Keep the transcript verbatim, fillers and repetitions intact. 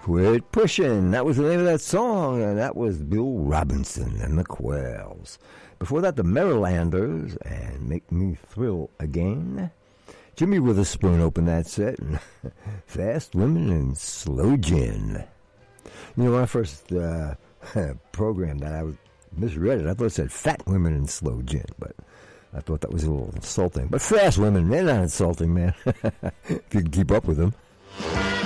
Quit Pushing. That was the name of that song, and that was Bill Robinson and the Quails. Before that, the Marylanders and Make Me Thrill Again. Jimmy Witherspoon opened that set, and Fast Women and Slow Gin. You know, when I first uh, programmed that, I was misread it. I thought it said Fat Women and Slow Gin, but I thought that was a little insulting. But Fast Women, they're not insulting, man, if you can keep up with them.